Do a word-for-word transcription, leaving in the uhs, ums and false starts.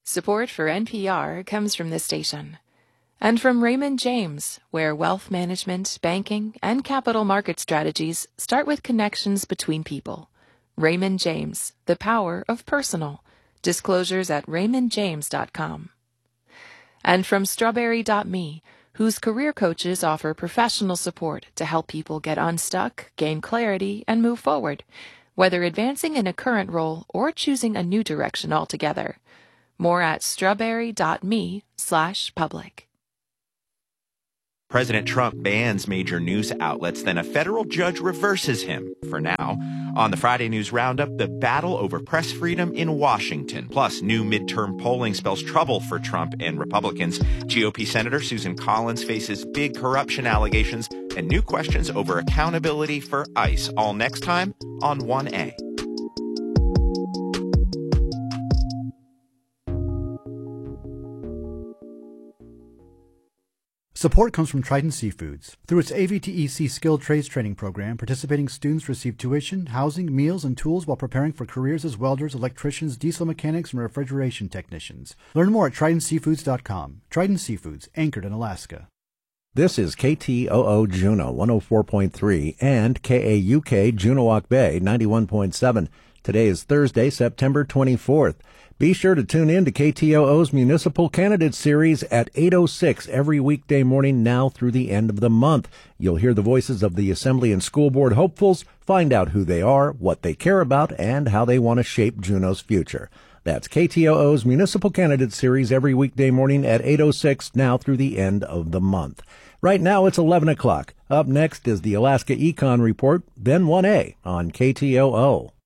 Support for N P R comes from this station. And from Raymond James, where wealth management, banking, and capital market strategies start with connections between people. Raymond James, the power of personal. Disclosures at raymond james dot com. And from strawberry dot me, whose career coaches offer professional support to help people get unstuck, gain clarity, and move forward, whether advancing in a current role or choosing a new direction altogether. More at strawberry dot me slash public. President Trump bans major news outlets, then a federal judge reverses him for now. On the Friday News Roundup, the battle over press freedom in Washington. Plus, new midterm polling spells trouble for Trump and Republicans. G O P Senator Susan Collins faces big corruption allegations and new questions over accountability for ICE. All next time on one A. Support comes from Trident Seafoods. Through its A V T E C skilled trades training program, participating students receive tuition, housing, meals, and tools while preparing for careers as welders, electricians, diesel mechanics, and refrigeration technicians. Learn more at trident seafoods dot com. Trident Seafoods, anchored in Alaska. This is K T O O Juneau one oh four point three and K A U K Juneauoc Bay ninety-one point seven. Today is Thursday, September twenty-fourth. Be sure to tune in to K T O O's Municipal Candidate Series at eight oh six every weekday morning now through the end of the month. You'll hear the voices of the Assembly and School Board hopefuls, find out who they are, what they care about, and how they want to shape Juneau's future. That's K T O O's Municipal Candidate Series every weekday morning at eight oh six now through the end of the month. Right now it's eleven o'clock. Up next is the Alaska Econ Report, then one A on K T O O.